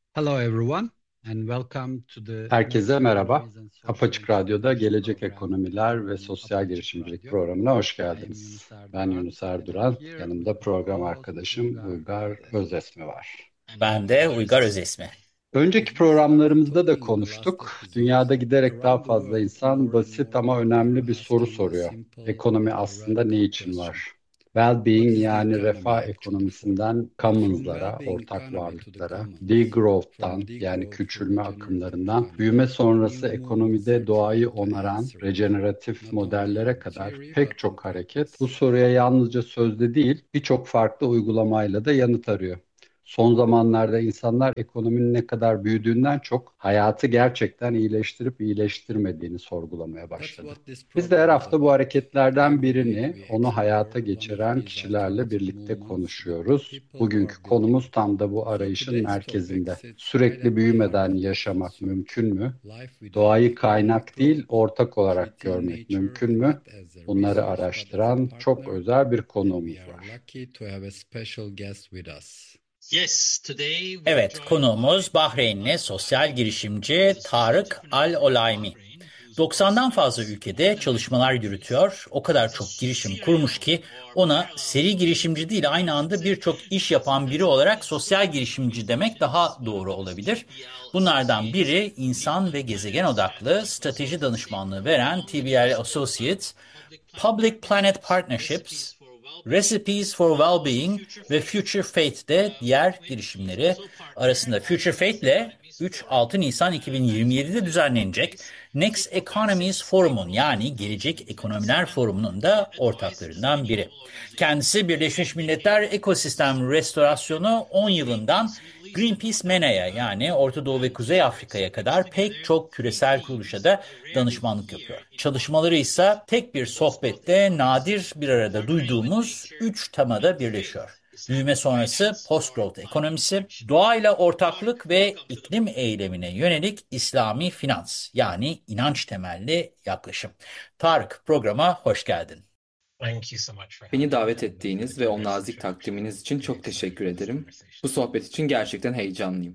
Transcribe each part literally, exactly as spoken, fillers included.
Hello everyone and welcome to the Herkese merhaba. Economies and Social Apaçık Radyo'da Entrepreneurship Gelecek Program Ekonomiler ve on Sosyal Apaçık Girişimcilik Radyo. programına hoş I am geldiniz. Yunus Ben Erduran Yunus and I'm Erduran, here with yanımda my program co-host arkadaşım Uygar Uygar Özesmi. Özesmi var. Ben de Uygar Özesmi. Önceki As we started programlarımızda da talking in the last konuştuk. Dünyada episodes, giderek daha around the fazla world insan more and basit more ama people önemli are bir soru asking a soruyor. simple Ekonomi but a aslında ne radical için question. var? What Well-being is the yani economy refah actually for? ekonomisinden From commons'lara, well-being ortak economy to the varlıklara, commons, from degrowth'tan yani degrowth to küçülme regenerative akımlarından, economy, büyüme a sonrası new movement ekonomide searching doğayı to onaran, answer it, rejeneratif not only modellere in kadar theory pek but in çok hareket bu practice. soruya yalnızca sözde değil, birçok farklı uygulamayla da yanıt arıyor. Son zamanlarda insanlar ekonominin ne kadar büyüdüğünden çok hayatı gerçekten iyileştirip iyileştirmediğini sorgulamaya That's başladı. what this Biz de her program is hafta bu about. hareketlerden Every week birini, we onu hayata explore one of geçiren these kişilerle alternative birlikte movements that the konuşuyoruz. people Bugünkü are building. konumuz tam da bu So arayışın today's topic merkezinde. sits right Sürekli at the heart büyümeden of that yaşamak search. mümkün mü? Life without Doğayı economic kaynak değil, growth, ortak olarak treating görmek nature mümkün mü? not as a Bunları resource but as a araştıran çok partner, özel bir and we konuğumuz are var. lucky to have a special guest with us. Yes, today we Evet, konuğumuz Bahreynli sosyal girişimci Tarık Al-Olaymi. doksandan fazla ülkede çalışmalar yürütüyor. O kadar çok girişim kurmuş ki ona seri girişimci değil, aynı anda birçok iş yapan biri olarak sosyal girişimci demek daha doğru olabilir. Bunlardan biri insan ve gezegen odaklı strateji danışmanlığı veren T B L Associates, Public Planet Partnerships, Recipes for Wellbeing ve Future Faith de diğer girişimleri arasında. Future Faith ile üç altı Nisan iki bin yirmi yedi'de düzenlenecek Next Economies Forum'un, yani Gelecek Ekonomiler Forumu'nun da ortaklarından biri. Kendisi Birleşmiş Milletler Ekosistem Restorasyonu on yılından Greenpeace MENA'ya, yani Orta Doğu ve Kuzey Afrika'ya kadar pek çok küresel kuruluşa da danışmanlık yapıyor. Çalışmaları ise tek bir sohbette nadir bir arada duyduğumuz üç temada birleşiyor: büyüme sonrası post-growth ekonomisi, doğayla ortaklık ve iklim eylemine yönelik İslami finans, yani inanç temelli yaklaşım. Tarık, programa hoş geldin. Beni davet ettiğiniz ve o nazik takdiminiz için çok teşekkür ederim. Bu sohbet için gerçekten heyecanlıyım.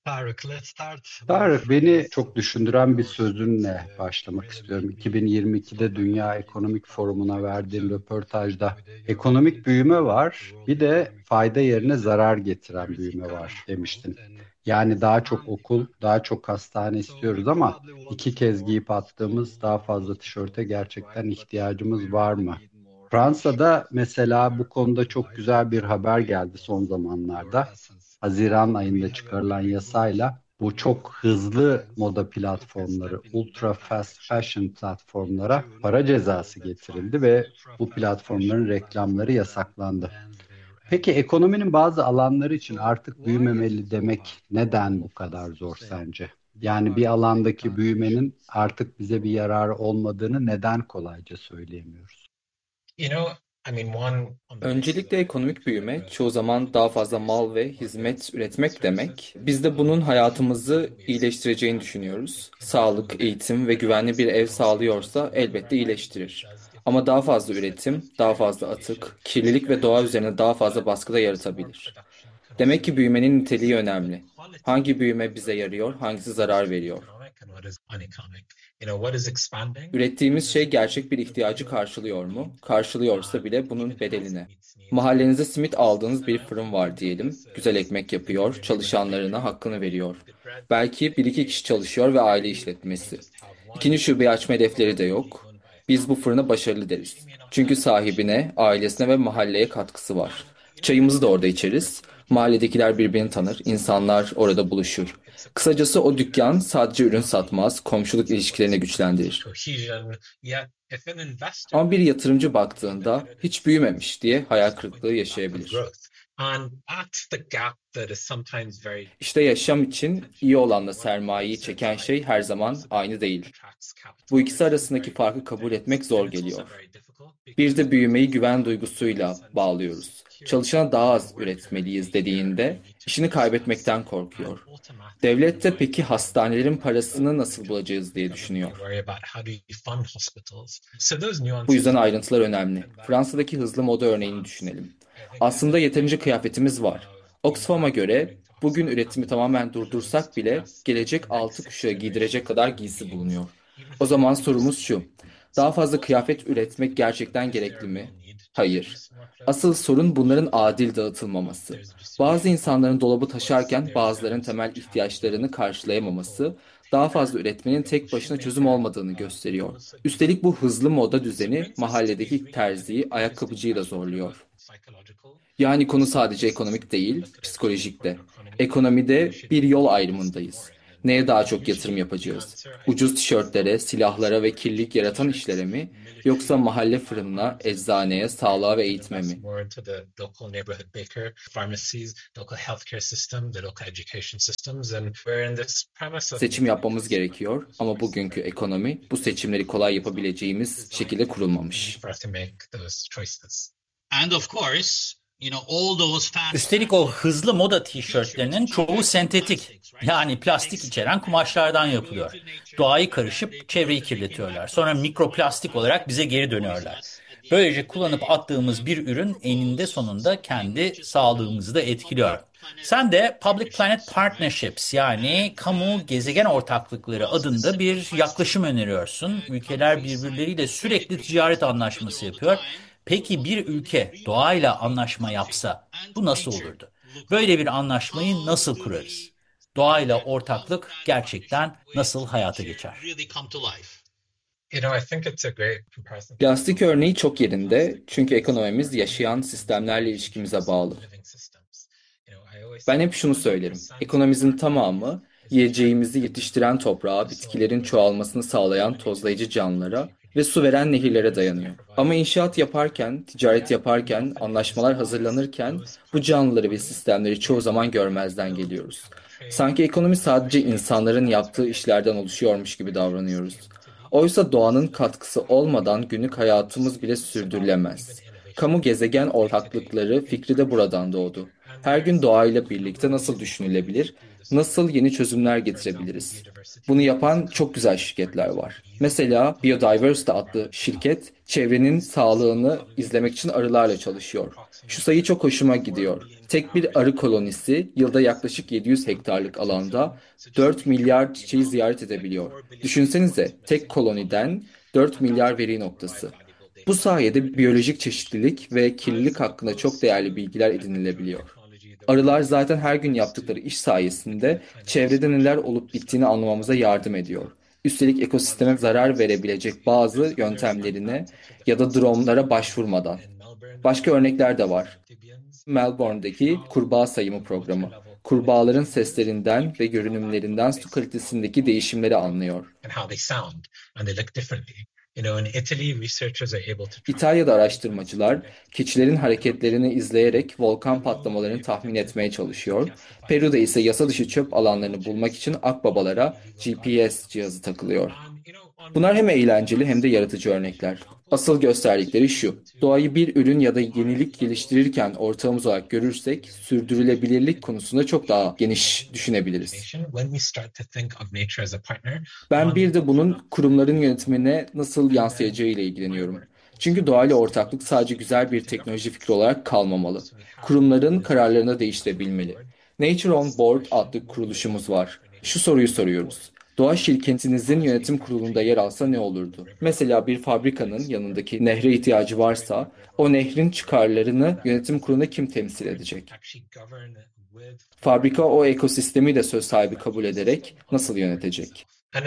Tarık, beni çok düşündüren bir sözünle başlamak istiyorum. iki bin yirmi iki'de Dünya Ekonomik Forumu'na verdiğin röportajda ekonomik büyüme var, bir de fayda yerine zarar getiren büyüme var demiştin. Yani daha çok okul, daha çok hastane istiyoruz ama iki kez giyip attığımız daha fazla tişörte gerçekten ihtiyacımız var mı? Fransa'da mesela bu konuda çok güzel bir haber geldi son zamanlarda. Haziran ayında çıkarılan yasayla bu çok hızlı moda platformları, ultra fast fashion platformlara para cezası getirildi ve bu platformların reklamları yasaklandı. Peki ekonominin bazı alanları için artık büyümemeli demek neden bu kadar zor sence? Yani bir alandaki büyümenin artık bize bir yararı olmadığını neden kolayca söyleyemiyoruz? Öncelikle ekonomik büyüme çoğu zaman daha fazla mal ve hizmet üretmek demek. Biz de bunun hayatımızı iyileştireceğini düşünüyoruz. Sağlık, eğitim ve güvenli bir ev sağlıyorsa elbette iyileştirir. Ama daha fazla üretim, daha fazla atık, kirlilik ve doğa üzerine daha fazla baskı da yaratabilir. Demek ki büyümenin niteliği önemli. Hangi büyüme bize yarıyor, hangisi zarar veriyor? Ürettiğimiz şey gerçek bir ihtiyacı karşılıyor mu? Karşılıyorsa bile bunun bedeline. Mahallenizde simit aldığınız bir fırın var diyelim. Güzel ekmek yapıyor, çalışanlarına hakkını veriyor. Belki bir iki kişi çalışıyor ve aile işletmesi. İkinci şubeyi açma hedefleri de yok. Biz bu fırına başarılı deriz. Çünkü sahibine, ailesine ve mahalleye katkısı var. Çayımızı da orada içeriz. Mahalledekiler birbirini tanır, insanlar orada buluşur. Kısacası o dükkan sadece ürün satmaz, komşuluk ilişkilerini güçlendirir. Ama bir yatırımcı baktığında hiç büyümemiş diye hayal kırıklığı yaşayabilir. İşte yaşam için iyi olanla sermayeyi çeken şey her zaman aynı değil. Bu ikisi arasındaki farkı kabul etmek zor geliyor. Bir de büyümeyi güven duygusuyla bağlıyoruz. Çalışana daha az üretmeliyiz dediğinde işini kaybetmekten korkuyor. Devlet de peki hastanelerin parasını nasıl bulacağız diye düşünüyor. Bu yüzden ayrıntılar önemli. Fransa'daki hızlı moda örneğini düşünelim. Aslında yeterince kıyafetimiz var. Oxfam'a göre Bugün üretimi tamamen durdursak bile gelecek altı kuşağı giydirecek kadar giysi bulunuyor. O zaman sorumuz şu: daha fazla kıyafet üretmek gerçekten gerekli mi? Hayır. Asıl sorun bunların adil dağıtılmaması. Bazı insanların dolabı taşarken bazılarının temel ihtiyaçlarını karşılayamaması, daha fazla üretmenin tek başına çözüm olmadığını gösteriyor. Üstelik bu hızlı moda düzeni mahalledeki terziyi, ayakkabıcıyı da zorluyor. Yani konu sadece ekonomik değil, psikolojik de. Ekonomide bir yol ayrımındayız. Neye daha çok yatırım yapacağız? Ucuz tişörtlere, silahlara ve kirlilik yaratan işlere mi? Yoksa mahalle fırınına, eczaneye, sağlığa ve eğitime mi? Seçim yapmamız gerekiyor ama bugünkü ekonomi bu seçimleri kolay yapabileceğimiz şekilde kurulmamış. Üstelik o hızlı moda tişörtlerinin çoğu sentetik, yani plastik içeren kumaşlardan yapılıyor. Doğayı karışıp çevreyi kirletiyorlar. Sonra mikroplastik olarak bize geri dönüyorlar. Böylece kullanıp attığımız bir ürün eninde sonunda kendi sağlığımızı da etkiliyor. Sen de Public Planet Partnerships, yani kamu gezegen ortaklıkları adında bir yaklaşım öneriyorsun. Ülkeler birbirleriyle sürekli ticaret anlaşması yapıyor. Peki bir ülke doğayla anlaşma yapsa bu nasıl olurdu? Böyle bir anlaşmayı nasıl kurarız? Doğayla ortaklık gerçekten nasıl hayata geçer? Plastik örneği çok yerinde çünkü ekonomimiz yaşayan sistemlerle ilişkimize bağlı. Ben hep şunu söylerim: ekonomimizin tamamı yiyeceğimizi yetiştiren toprağa, bitkilerin çoğalmasını sağlayan tozlayıcı canlılara ve su veren nehirlere dayanıyor. Ama inşaat yaparken, ticaret yaparken, anlaşmalar hazırlanırken bu canlıları ve sistemleri çoğu zaman görmezden geliyoruz. Sanki ekonomi sadece insanların yaptığı işlerden oluşuyormuş gibi davranıyoruz. Oysa doğanın katkısı olmadan günlük hayatımız bile sürdürülemez. Kamu gezegen ortaklıkları fikri de buradan doğdu. Her gün doğayla birlikte nasıl düşünülebilir, nasıl yeni çözümler getirebiliriz? Bunu yapan çok güzel şirketler var. Mesela Biodiversity adlı şirket çevrenin sağlığını izlemek için arılarla çalışıyor. Şu sayı çok hoşuma gidiyor. Tek bir arı kolonisi yılda yaklaşık yedi yüz hektarlık alanda dört milyar çiçeği ziyaret edebiliyor. Düşünsenize, tek koloniden dört milyar veri noktası. Bu sayede biyolojik çeşitlilik ve kirlilik hakkında çok değerli bilgiler edinilebiliyor. Arılar zaten her gün yaptıkları iş sayesinde çevrede neler olup bittiğini anlamamıza yardım ediyor. Üstelik ekosisteme zarar verebilecek bazı yöntemlerine ya da dronlara başvurmadan. Başka örnekler de var. Melbourne'deki kurbağa sayımı programı. Kurbağaların seslerinden ve görünümlerinden su kalitesindeki değişimleri anlıyor. İtalya'da araştırmacılar keçilerin hareketlerini izleyerek volkan patlamalarını tahmin etmeye çalışıyor. Peru'da ise yasa dışı çöp alanlarını bulmak için akbabalara G P S cihazı takılıyor. Bunlar hem eğlenceli hem de yaratıcı örnekler. Asıl gösterdikleri şu: doğayı bir ürün ya da yenilik geliştirirken ortağımız olarak görürsek sürdürülebilirlik konusunda çok daha geniş düşünebiliriz. Ben bir de bunun kurumların yönetimine nasıl yansıyacağı ile ilgileniyorum. Çünkü doğayla ortaklık sadece güzel bir teknoloji fikri olarak kalmamalı. Kurumların kararlarını değiştirebilmeli. Nature on Board adlı kuruluşumuz var. Şu soruyu soruyoruz: doğa şirketinizin yönetim kurulunda yer alsa ne olurdu? Mesela bir fabrikanın yanındaki nehre ihtiyacı varsa, o nehrin çıkarlarını yönetim kurulunda kim temsil edecek? Fabrika o ekosistemi de söz sahibi kabul ederek nasıl yönetecek?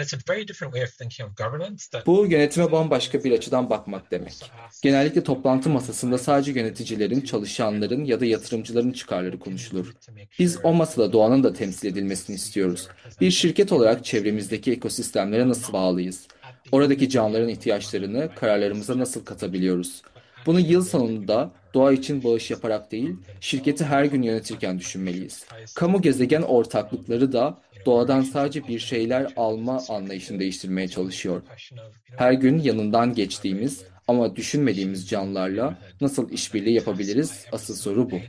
Bu yönetime bambaşka bir açıdan bakmak demek. Genellikle toplantı masasında sadece yöneticilerin, çalışanların ya da yatırımcıların çıkarları konuşulur. Biz o masada doğanın da temsil edilmesini istiyoruz. Bir şirket olarak çevremizdeki ekosistemlere nasıl bağlıyız? Oradaki canlıların ihtiyaçlarını kararlarımıza nasıl katabiliyoruz? Bunu yıl sonunda doğa için bağış yaparak değil, şirketi her gün yönetirken düşünmeliyiz. Kamu gezegen ortaklıkları da doğadan sadece bir şeyler alma anlayışını değiştirmeye çalışıyor. Her gün yanından geçtiğimiz ama düşünmediğimiz canlılarla nasıl işbirliği yapabiliriz? Asıl soru bu.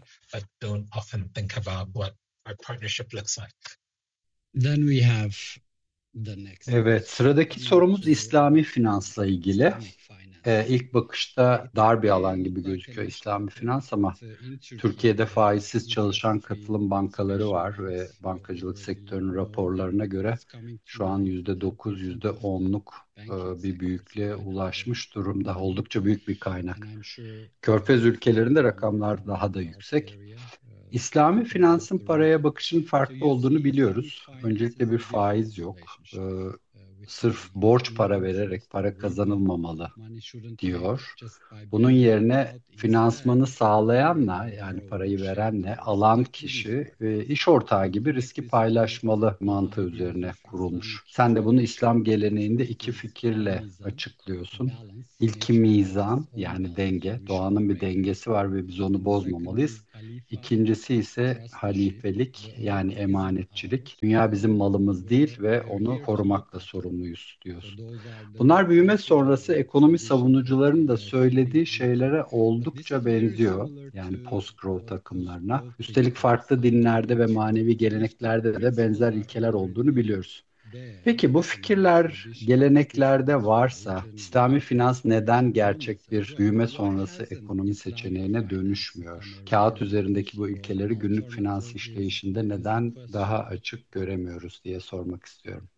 Then we have the next. Evet, sıradaki sorumuz İslami finansla ilgili. e, ilk bakışta dar bir alan gibi gözüküyor İslami finans ama Türkiye'de faizsiz çalışan katılım bankaları var ve bankacılık sektörünün raporlarına göre şu an yüzde dokuz, yüzde onluk e, bir büyüklüğe ulaşmış durumda. Oldukça büyük bir kaynak. Körfez ülkelerinde rakamlar daha da yüksek. İslami finansın paraya bakışının farklı olduğunu biliyoruz. Öncelikle bir faiz yok. Ee, sırf borç para vererek para kazanılmamalı diyor. Bunun yerine finansmanı sağlayanla yani parayı verenle alan kişi e, iş ortağı gibi riski paylaşmalı mantığı üzerine kurulmuş. Sen de bunu İslam geleneğinde iki fikirle açıklıyorsun. İlki mizan yani denge. Doğanın bir dengesi var ve biz onu bozmamalıyız. İkincisi ise halifelik yani emanetçilik. Dünya bizim malımız değil ve onu korumakla sorumluyuz diyorsun. Bunlar büyüme sonrası ekonomi savunucularının da söylediği şeylere oldukça benziyor. Yani post-growth akımlarına. Üstelik farklı dinlerde ve manevi geleneklerde de benzer ilkeler olduğunu biliyoruz. Peki bu fikirler geleneklerde varsa İslami finans neden gerçek bir büyüme sonrası ekonomi seçeneğine dönüşmüyor? Kağıt üzerindeki bu ilkeleri günlük finans işleyişinde neden daha açık göremiyoruz diye sormak istiyorum.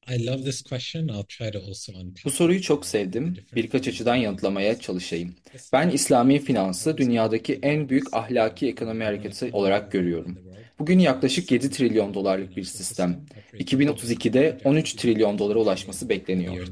Bu soruyu çok sevdim. Birkaç açıdan yanıtlamaya çalışayım. Ben İslami finansı dünyadaki en büyük ahlaki ekonomi hareketi olarak görüyorum. Bugün yaklaşık yedi trilyon dolarlık bir sistem. iki bin otuz ikide on üç trilyon dolara ulaşması bekleniyor.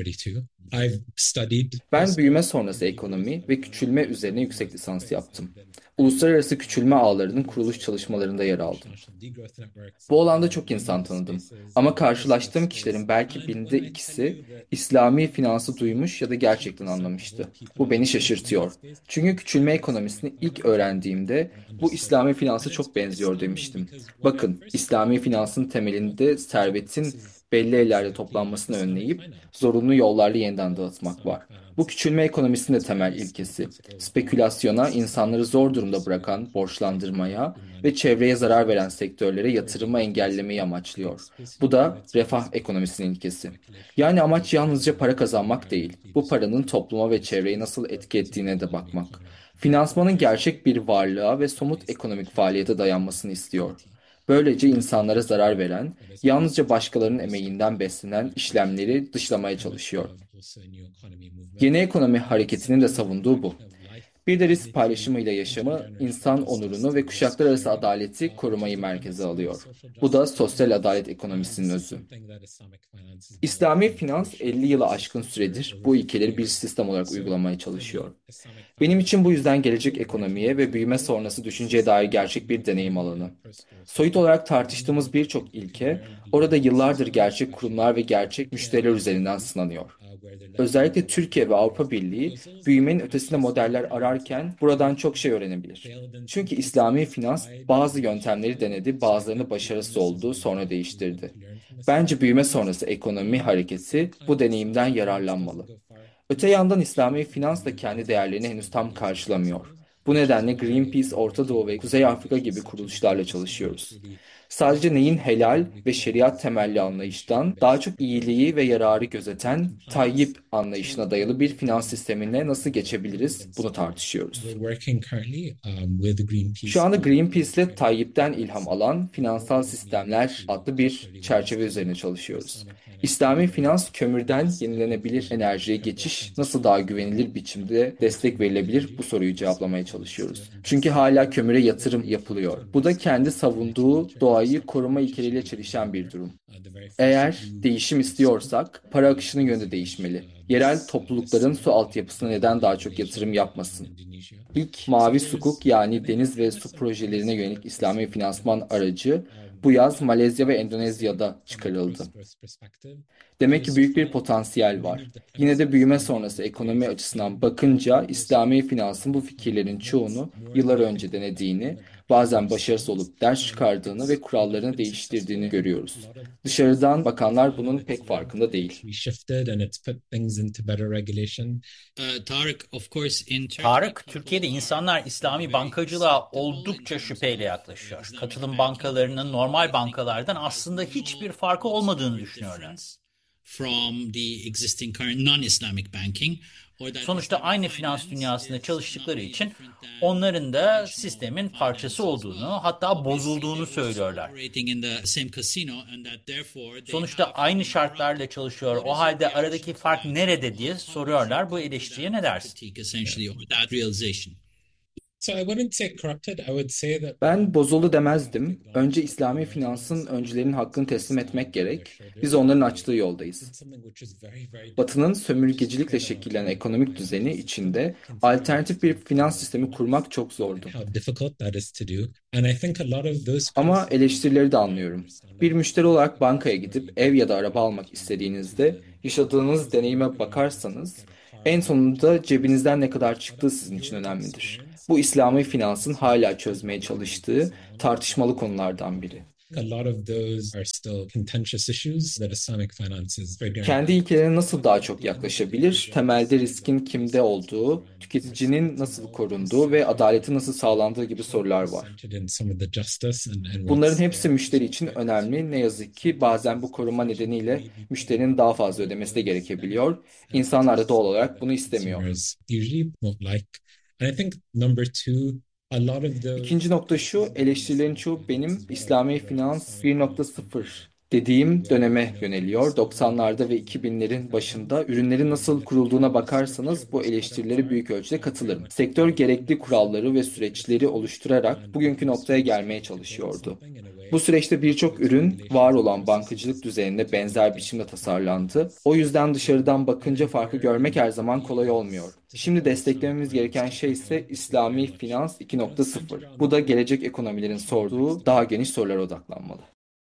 Ben büyüme sonrası ekonomi ve küçülme üzerine yüksek lisans yaptım. Uluslararası küçülme ağlarının kuruluş çalışmalarında yer aldım. Bu alanda çok insan tanıdım. Ama karşılaştığım kişilerin belki binde ikisi İslami finansı duymuş ya da gerçekten anlamıştı. Bu beni şaşırtıyor. Çünkü küçülme ekonomisini ilk öğrendiğimde bu İslami finansa çok benziyor demiştim. Bakın, İslami finansın temelinde servetin belli ellerde toplanmasını önleyip zorunlu yollarla yeniden dağıtmak var. Bu küçülme ekonomisinin de temel ilkesi. Spekülasyona, insanları zor durumda bırakan borçlandırmaya ve çevreye zarar veren sektörlere yatırımı engellemeyi amaçlıyor. Bu da refah ekonomisinin ilkesi. Yani amaç yalnızca para kazanmak değil, bu paranın topluma ve çevreye nasıl etki ettiğine de bakmak. Finansmanın gerçek bir varlığa ve somut ekonomik faaliyete dayanmasını istiyor. Böylece insanlara zarar veren, yalnızca başkalarının emeğinden beslenen işlemleri dışlamaya çalışıyor. Yeni ekonomi hareketinin de savunduğu bu. Bir de risk paylaşımıyla yaşamı, insan onurunu ve kuşaklar arası adaleti korumayı merkeze alıyor. Bu da sosyal adalet ekonomisinin özü. İslami finans elli yılı aşkın süredir bu ilkeleri bir sistem olarak uygulamaya çalışıyor. Benim için bu yüzden gelecek ekonomiye ve büyüme sonrası düşünceye dair gerçek bir deneyim alanı. Soyut olarak tartıştığımız birçok ilke orada yıllardır gerçek kurumlar ve gerçek müşteriler üzerinden sınanıyor. Özellikle Türkiye ve Avrupa Birliği büyümenin ötesinde modeller ararken buradan çok şey öğrenebilir. Çünkü İslami finans bazı yöntemleri denedi, bazılarını başarısız oldu, sonra değiştirdi. Bence büyüme sonrası ekonomi hareketi bu deneyimden yararlanmalı. Öte yandan İslami finans da kendi değerlerini henüz tam karşılamıyor. Bu nedenle Greenpeace, Orta Doğu ve Kuzey Afrika gibi kuruluşlarla çalışıyoruz. Sadece neyin helal ve şeriat temelli anlayıştan daha çok iyiliği ve yararı gözeten Tayyip anlayışına dayalı bir finans sistemine nasıl geçebiliriz bunu tartışıyoruz. Şu anda Greenpeace ile Tayyip'ten ilham alan Finansal Sistemler adlı bir çerçeve üzerine çalışıyoruz. İslami finans kömürden yenilenebilir enerjiye geçiş nasıl daha güvenilir biçimde destek verilebilir bu soruyu cevaplamaya çalışıyoruz. Çünkü hala kömüre yatırım yapılıyor. Bu da kendi savunduğu doğayı koruma ilkeleriyle çelişen bir durum. Eğer değişim istiyorsak para akışının yönü de değişmeli. Yerel toplulukların su altyapısına neden daha çok yatırım yapmasın? İlk mavi sukuk yani deniz ve su projelerine yönelik İslami finansman aracı bu yaz Malezya ve Endonezya'da çıkarıldı. Demek ki büyük bir potansiyel var. Yine de büyüme sonrası ekonomi açısından bakınca İslami finansın bu fikirlerin çoğunu yıllar önce denediğini, bazen başarısız olup ders çıkardığını ve kurallarını değiştirdiğini görüyoruz. Dışarıdan bakanlar bunun pek farkında değil. Tarık, Türkiye'de insanlar İslami bankacılığa oldukça şüpheyle yaklaşıyor. Katılım bankalarının normal bankalardan aslında hiçbir farkı olmadığını düşünüyorlar. from the existing current non-Islamic banking Sonuçta aynı finans dünyasında çalıştıkları için onların da sistemin parçası olduğunu, hatta bozulduğunu söylüyorlar. Sonuçta aynı şartlarla çalışıyor. O halde aradaki fark nerede diye soruyorlar. Bu eleştiriye ne dersin? Ben bozuldu demezdim. Önce İslami finansın öncülerin hakkını teslim etmek gerek. Biz onların açtığı yoldayız. Batı'nın sömürgecilikle şekillenen ekonomik düzeni içinde alternatif bir finans sistemi kurmak çok zordu. Ama eleştirileri de anlıyorum. Bir müşteri olarak bankaya gidip ev ya da araba almak istediğinizde yaşadığınız deneyime bakarsanız en sonunda cebinizden ne kadar çıktığı sizin için önemlidir. Bu İslami finansın hala çözmeye çalıştığı tartışmalı konulardan biri. Kendi ilkelerine nasıl daha çok yaklaşabilir? Temelde riskin kimde olduğu, tüketicinin nasıl korunduğu ve adaleti nasıl sağlandığı gibi sorular var. Bunların hepsi müşteri için önemli. Ne yazık ki bazen bu koruma nedeniyle müşterinin daha fazla ödemesi de gerekebiliyor. İnsanlar da doğal olarak bunu istemiyor. İkinci nokta şu, eleştirilerin çoğu benim İslami Finans bir nokta sıfır dediğim döneme yöneliyor. doksanlarda ve iki binlerin başında ürünlerin nasıl kurulduğuna bakarsanız bu eleştirilere büyük ölçüde katılırım. Sektör gerekli kuralları ve süreçleri oluşturarak bugünkü noktaya gelmeye çalışıyordu. Bu süreçte birçok ürün var olan bankacılık düzenine benzer biçimde tasarlandı. O yüzden dışarıdan bakınca farkı görmek her zaman kolay olmuyor. Şimdi desteklememiz gereken şey ise İslami Finans iki nokta sıfır. Bu da gelecek ekonomilerin sorduğu daha geniş sorulara odaklanmalı.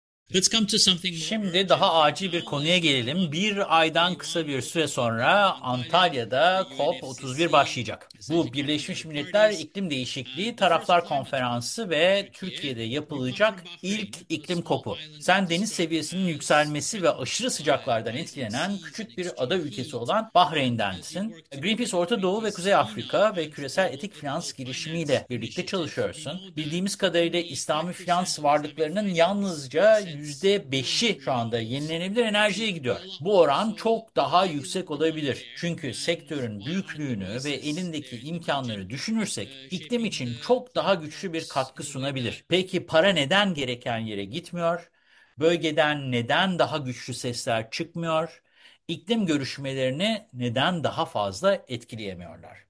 Şimdi daha acil bir konuya gelelim. Bir aydan kısa bir süre sonra Antalya'da COP otuz bir başlayacak. Bu Birleşmiş Milletler İklim Değişikliği Taraflar Konferansı ve Türkiye'de yapılacak ilk iklim kopu. Sen deniz seviyesinin yükselmesi ve aşırı sıcaklardan etkilenen küçük bir ada ülkesi olan Bahreyn'densin. Greenpeace Orta Doğu ve Kuzey Afrika ve Küresel Etik Finans girişimiyle birlikte çalışıyorsun. Bildiğimiz kadarıyla İslami finans varlıklarının yalnızca yüzde beşi şu anda yenilenebilir enerjiye gidiyor. Bu oran çok daha yüksek olabilir. Çünkü sektörün büyüklüğünü ve elindeki imkanları düşünürsek iklim için çok daha güçlü bir katkı sunabilir. Peki para neden gereken yere gitmiyor? Bölgeden neden daha güçlü sesler çıkmıyor? İklim görüşmelerini neden daha fazla etkileyemiyorlar?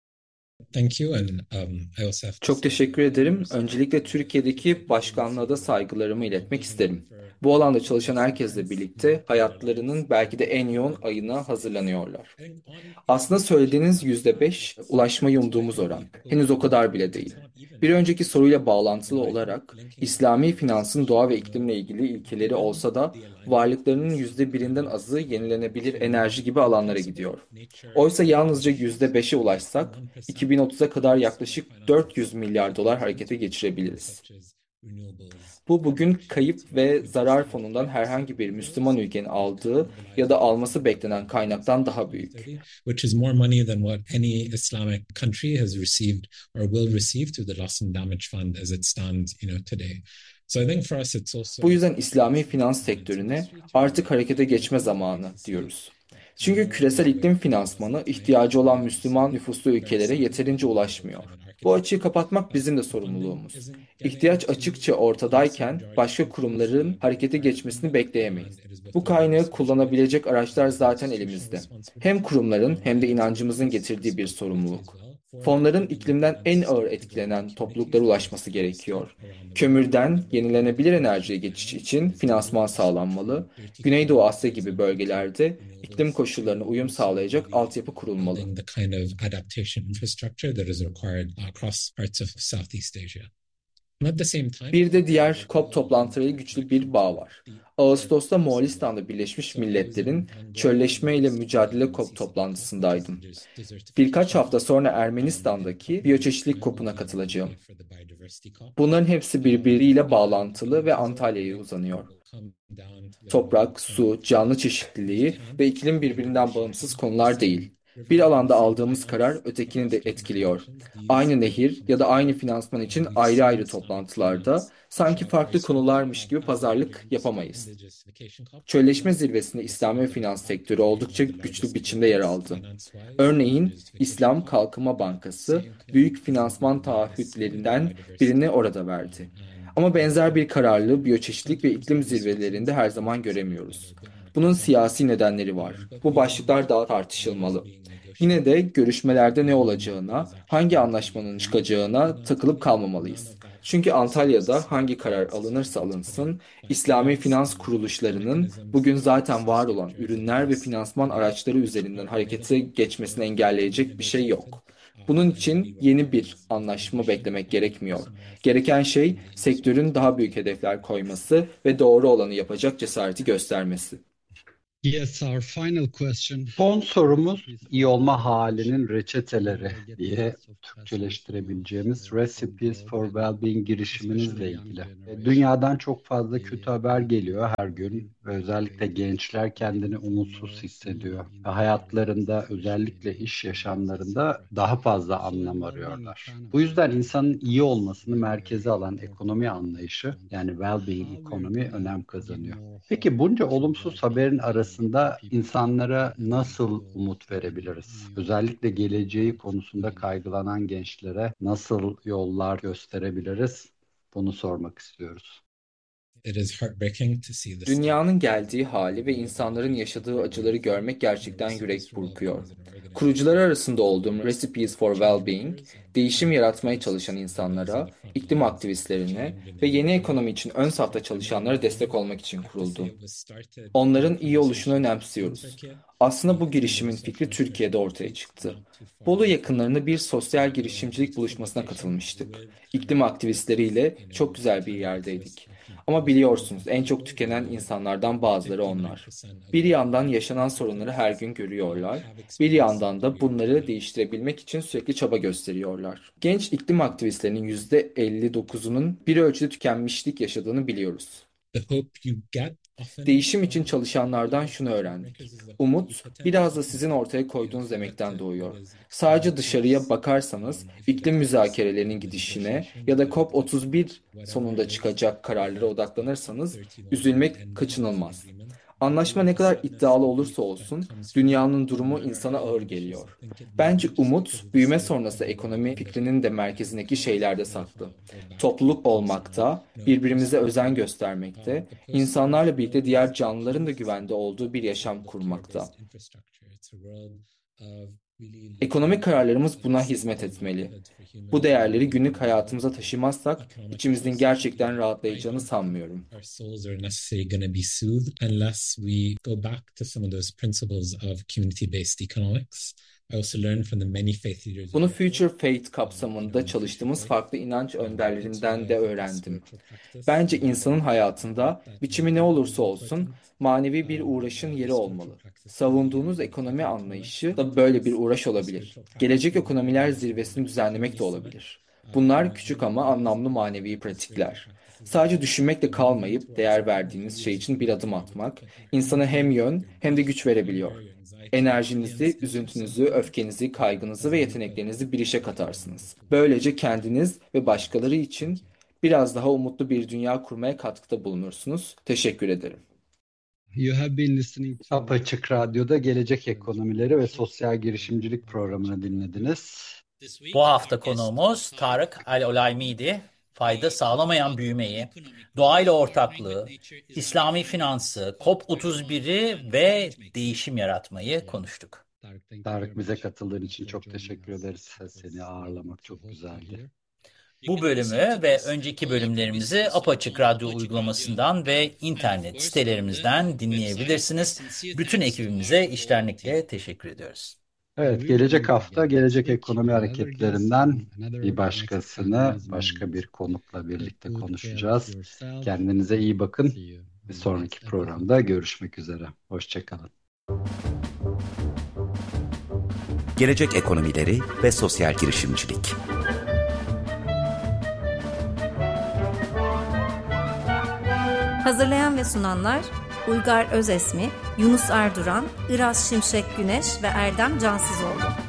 Çok teşekkür ederim. Öncelikle Türkiye'deki başkanlığa da saygılarımı iletmek isterim. Bu alanda çalışan herkesle birlikte hayatlarının belki de en yoğun ayına hazırlanıyorlar. Aslında söylediğiniz yüzde beş ulaşmayı umduğumuz oran. Henüz o kadar bile değil. Bir önceki soruyla bağlantılı olarak İslami finansın doğa ve iklimle ilgili ilkeleri olsa da varlıklarının yüzde birinden azı yenilenebilir enerji gibi alanlara gidiyor. Oysa yalnızca yüzde beşe ulaşsak iki bin otuza kadar yaklaşık dört yüz milyar dolar harekete geçirebiliriz. Bu bugün kayıp ve zarar fonundan herhangi bir Müslüman ülkenin aldığı ya da alması beklenen kaynaktan daha büyük. Which is more money than what any Islamic country has received or will receive through the Loss and Damage Fund as it stands, you know, today. So I think for us it's also. Bu yüzden İslami finans sektörüne artık harekete geçme zamanı diyoruz. Çünkü küresel iklim finansmanı ihtiyacı olan Müslüman nüfuslu ülkelere yeterince ulaşmıyor. Bu açığı kapatmak bizim de sorumluluğumuz. İhtiyaç açıkça ortadayken başka kurumların harekete geçmesini bekleyemeyiz. Bu kaynağı kullanabilecek araçlar zaten elimizde. Hem kurumların hem de inancımızın getirdiği bir sorumluluk. Fonların iklimden en ağır etkilenen topluluklara ulaşması gerekiyor. Kömürden yenilenebilir enerjiye geçiş için finansman sağlanmalı. Güneydoğu Asya gibi bölgelerde iklim koşullarına uyum sağlayacak altyapı kurulmalı. The kind of adaptation infrastructure that is required across parts of Southeast Asia. And at the same time, Bir de diğer COP toplantılarıyla güçlü bir bağ var. Ağustos'ta Moğolistan'da Birleşmiş Milletler'in çölleşme ile mücadele COP toplantısındaydım. Birkaç hafta sonra Ermenistan'daki biyoçeşitlilik COP'una katılacağım. Bunların hepsi birbiriyle bağlantılı ve Antalya'ya uzanıyor. Toprak, su, canlı çeşitliliği ve iklim birbirinden bağımsız konular değil. Bir alanda aldığımız karar ötekini de etkiliyor. Aynı nehir ya da aynı finansman için ayrı ayrı toplantılarda sanki farklı konularmış gibi pazarlık yapamayız. Çölleşme zirvesinde İslami finans sektörü oldukça güçlü biçimde yer aldı. Örneğin İslam Kalkınma Bankası büyük finansman taahhütlerinden birini orada verdi. Ama benzer bir kararlılığı biyoçeşitlilik ve iklim zirvelerinde her zaman göremiyoruz. Bunun siyasi nedenleri var. Bu başlıklar daha tartışılmalı. Yine de görüşmelerde ne olacağına, hangi anlaşmanın çıkacağına takılıp kalmamalıyız. Çünkü Antalya'da hangi karar alınırsa alınsın, İslami finans kuruluşlarının bugün zaten var olan ürünler ve finansman araçları üzerinden harekete geçmesini engelleyecek bir şey yok. Bunun için yeni bir anlaşma beklemek gerekmiyor. Gereken şey sektörün daha büyük hedefler koyması ve doğru olanı yapacak cesareti göstermesi. Yes, our final question. Son sorumuz iyi olma halinin reçeteleri diye Türkçeleştirebileceğimiz Recipes for Wellbeing girişiminizle ilgili. Dünyadan çok fazla kötü haber geliyor her gün. Özellikle gençler kendini umutsuz hissediyor. Hayatlarında, özellikle iş yaşamlarında daha fazla anlam arıyorlar. Bu yüzden insanın iyi olmasını merkeze alan ekonomi anlayışı, yani well-being ekonomi önem kazanıyor. Peki bunca olumsuz haberin arasında insanlara nasıl umut verebiliriz? Özellikle geleceği konusunda kaygılanan gençlere nasıl yollar gösterebiliriz? Bunu sormak istiyoruz. Dünyanın geldiği hali ve insanların yaşadığı acıları görmek gerçekten yürek burkuyor. Kurucular arasında olduğum Recipes for Wellbeing, değişim yaratmaya çalışan insanlara, iklim aktivistlerine ve yeni ekonomi için ön safta çalışanlara destek olmak için kuruldu. Onların iyi oluşunu önemsiyoruz. Aslında bu girişimin fikri Türkiye'de ortaya çıktı. Bolu yakınlarında bir sosyal girişimcilik buluşmasına katılmıştık. İklim aktivistleriyle çok güzel bir yerdeydik. Ama biliyorsunuz en çok tükenen insanlardan bazıları onlar. Bir yandan yaşanan sorunları her gün görüyorlar, bir yandan da bunları değiştirebilmek için sürekli çaba gösteriyorlar. Genç iklim aktivistlerinin yüzde elli dokuzunun bir ölçüde tükenmişlik yaşadığını biliyoruz. Değişim için çalışanlardan şunu öğrendik. Umut, biraz da sizin ortaya koyduğunuz emekten doğuyor. Sadece dışarıya bakarsanız, iklim müzakerelerinin gidişine ya da COP otuz bir sonunda çıkacak kararlara odaklanırsanız, üzülmek kaçınılmaz. Anlaşma ne kadar iddialı olursa olsun, dünyanın durumu insana ağır geliyor. Bence umut, büyüme sonrası ekonomi fikrinin de merkezindeki şeylerde saklı. Topluluk olmakta, birbirimize özen göstermekte, insanlarla birlikte diğer canlıların da güvende olduğu bir yaşam kurmakta. Ekonomik kararlarımız buna hizmet etmeli. Bu değerleri günlük hayatımıza taşımazsak içimizin gerçekten rahatlayacağını sanmıyorum. Bunu Future Faith kapsamında çalıştığımız farklı inanç önderlerinden de öğrendim. Bence insanın hayatında biçimi ne olursa olsun manevi bir uğraşın yeri olmalı. Savunduğunuz ekonomi anlayışı da böyle bir uğraş olabilir. Gelecek Ekonomiler Zirvesi'ni düzenlemek de olabilir. Bunlar küçük ama anlamlı manevi pratikler. Sadece düşünmekle kalmayıp değer verdiğiniz şey için bir adım atmak, insana hem yön hem de güç verebiliyor. Enerjinizi, üzüntünüzü, öfkenizi, kaygınızı ve yeteneklerinizi bir işe katarsınız. Böylece kendiniz ve başkaları için biraz daha umutlu bir dünya kurmaya katkıda bulunursunuz. Teşekkür ederim. You have been listening to Apaçık Radyo'da Gelecek Ekonomileri ve Sosyal Girişimcilik programını dinlediniz. Bu hafta konuğumuz Tarık Al-Olaymi'ydi. Fayda sağlamayan büyümeyi, doğayla ortaklığı, İslami finansı, COP otuz biri ve değişim yaratmayı konuştuk. Tarık, bize katıldığın için çok teşekkür ederiz. Seni ağırlamak çok güzeldi. Bu bölümü ve önceki bölümlerimizi Apaçık Radyo uygulamasından ve internet sitelerimizden dinleyebilirsiniz. Bütün ekibimize içtenlikle teşekkür ediyoruz. Evet, gelecek hafta gelecek ekonomi hareketlerinden bir başkasını başka bir konukla birlikte konuşacağız. Kendinize iyi bakın. Bir sonraki programda görüşmek üzere. Hoşçakalın. Gelecek ekonomileri ve sosyal girişimcilik. Hazırlayan ve sunanlar Uygar Özesmi, Yunus Erduran, Iraz Şimşek Güneş ve Erdem Cansızoğlu.